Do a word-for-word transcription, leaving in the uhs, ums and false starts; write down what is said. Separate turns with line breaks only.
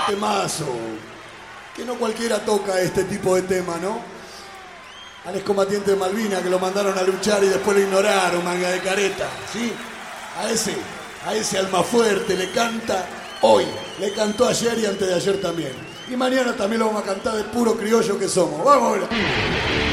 Temazo. Que no cualquiera toca este tipo de tema, ¿no? Al excombatiente de Malvinas que lo mandaron a luchar y después lo ignoraron, manga de careta, ¿sí? A ese, a ese alma fuerte le canta hoy, le cantó ayer y antes de ayer también. Y mañana también lo vamos a cantar de puro criollo que somos. ¡Vamos!